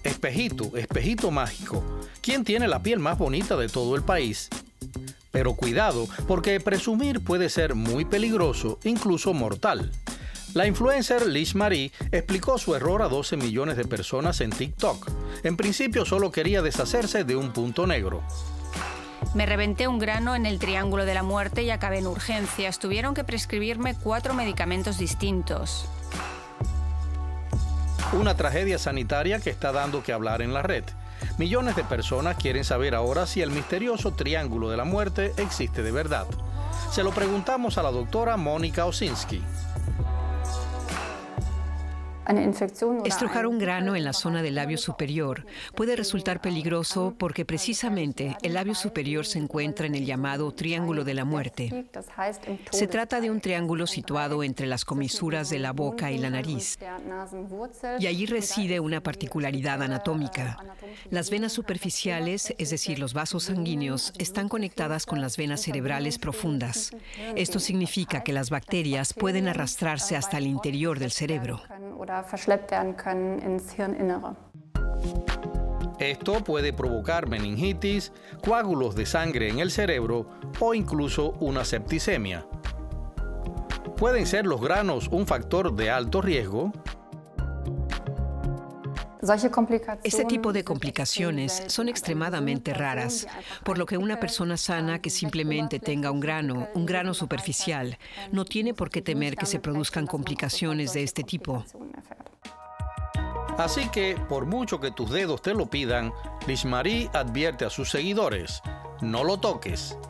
Espejito, espejito mágico, ¿quién tiene la piel más bonita de todo el país? Pero cuidado, porque presumir puede ser muy peligroso, incluso mortal. La influencer Liz Marie explicó su error a 12 millones de personas en TikTok. En principio solo quería deshacerse de un punto negro. Me reventé un grano en el Triángulo de la Muerte y acabé en urgencias. Tuvieron que prescribirme 4 medicamentos distintos. Una tragedia sanitaria que está dando que hablar en la red. Millones de personas quieren saber ahora si el misterioso Triángulo de la Muerte existe de verdad. Se lo preguntamos a la doctora Mónica Osinski. Estrujar un grano en la zona del labio superior puede resultar peligroso porque precisamente el labio superior se encuentra en el llamado Triángulo de la Muerte. Se trata de un triángulo situado entre las comisuras de la boca y la nariz. Y allí reside una particularidad anatómica. Las venas superficiales, es decir, los vasos sanguíneos, están conectadas con las venas cerebrales profundas. Esto significa que las bacterias pueden arrastrarse hasta el interior del cerebro. Esto puede provocar meningitis, coágulos de sangre en el cerebro o incluso una septicemia. ¿Pueden ser los granos un factor de alto riesgo? Este tipo de complicaciones son extremadamente raras, por lo que una persona sana que simplemente tenga un grano superficial, no tiene por qué temer que se produzcan complicaciones de este tipo. Así que, por mucho que tus dedos te lo pidan, Liz Marie advierte a sus seguidores: no lo toques.